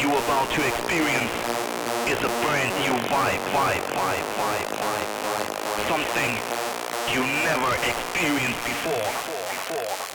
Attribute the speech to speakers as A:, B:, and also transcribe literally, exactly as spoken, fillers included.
A: you about to experience is a brand new vibe, vibe, vibe, vibe, vibe, vibe. Something you never experienced before. before, before.